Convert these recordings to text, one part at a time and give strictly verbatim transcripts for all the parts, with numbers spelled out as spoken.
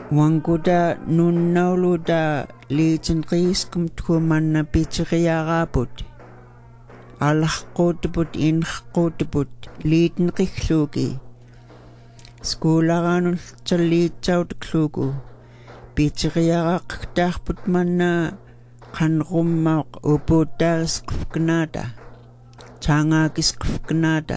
Wanguda nunnauluda liitin qiiskum tuumanna pichiriaraaput. Alaqquutuput inqquutuput liitin qiqluuki. Skuularaanul talliitsautukluuku. Pichiriaraqtaarput manna qanrummaq upuuttaarisqufknaata. Taangaakisqufknaata.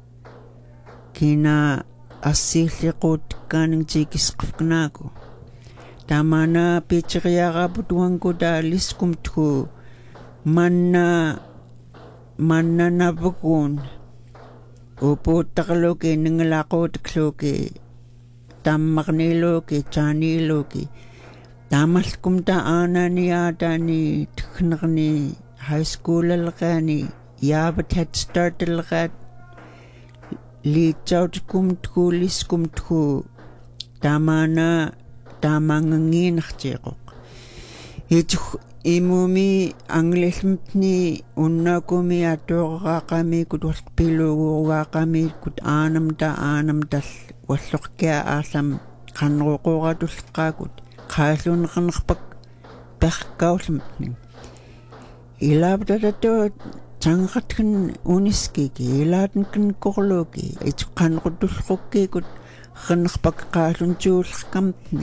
Kina assiilliquutikkaaniŋ tiikisqufknaaku. Tamana pichiriaraput wanguda liskumtku manna manna napukuun upuuttaqluuki ningalaaquutikluuki tammaqniluuki taaniluuki tamalkumta aananiaataani tiknerni high schoolalqaani yaavat head startalqaat liitsautikumtku liskumtku tamana tamangangiinartiiqoq itu imumi anglilmtni unnakumi atuoqaqami kutulpiluuruaqami kut aanamta aanamtal walloqkia aallam qanruqoratulqaakut qaallunqarnerpak perkaulmtni ilaaptatatu tanqatkan uniskiki ilaatnkan korluuki itu qanrutulqukkiikut qannerpak qaalluntuullerkamtni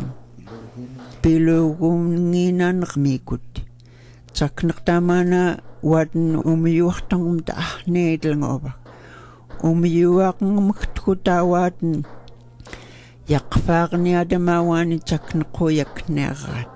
piluuguungiinaannermiikut taknertamana waatn umiyuartangumta ahneetlangova umiyuaqngumtku taawaatn yaqfaaqniatamawaani taknequyakneeraat